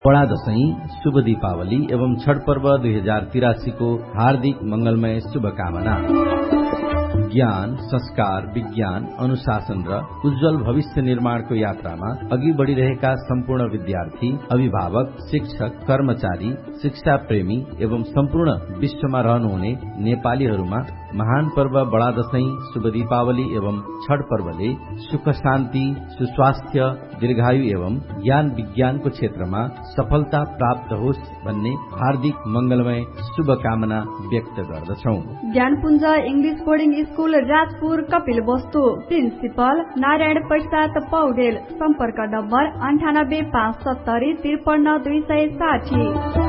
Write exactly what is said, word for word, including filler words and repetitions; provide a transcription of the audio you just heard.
बड़ा दशैं, शुभ दीपावली एवं छठ पर्व दुई हजार तिरासी को हार्दिक मंगलमय शुभकामना। ज्ञान, संस्कार, विज्ञान, अनुशासन र उज्जवल भविष्य निर्माणको यात्रामा अघि बढ़िरहेका सम्पूर्ण विद्यार्थी, अभिभावक, शिक्षक, कर्मचारी, शिक्षा प्रेमी एवं सम्पूर्ण विश्वमा रहनुहुने नेपालीहरूमा महान पर्व बड़ा दशैं, शुभ दीपावली एवं छठ पर्वले सुख शान्ति, सुस्वास्थ्य, दीर्घायु एवं ज्ञान विज्ञानको क्षेत्रमा सफलता प्राप्त होस् भन्ने हार्दिक मंगलमय शुभकामना व्यक्त गर्दछौ। ज्ञानपुञ्ज English boarding school Rajpur Kapil वस्तु, प्रिन्सिपल नारायण प्रसाद पौडेल, सम्पर्क नम्बर अन्ठानब्बे पाँच सत्तरी त्रिपन्न दुई सय साठी।